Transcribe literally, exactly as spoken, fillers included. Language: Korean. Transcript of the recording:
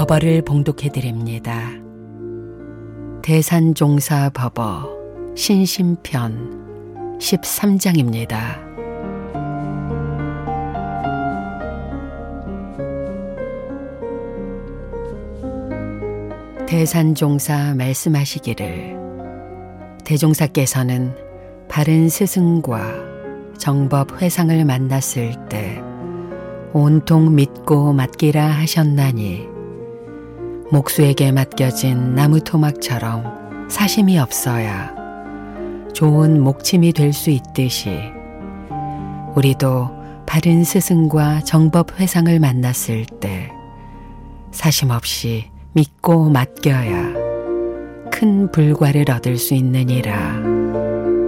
법어를 봉독해드립니다. 대산종사법어 신심편 십삼 장입니다. 대산종사 말씀하시기를, 대종사께서는 바른 스승과 정법 회상을 만났을 때 온통 믿고 맡기라 하셨나니, 목수에게 맡겨진 나무 토막처럼 사심이 없어야 좋은 목침이 될 수 있듯이, 우리도 바른 스승과 정법 회상을 만났을 때 사심 없이 믿고 맡겨야 큰 불과를 얻을 수 있느니라.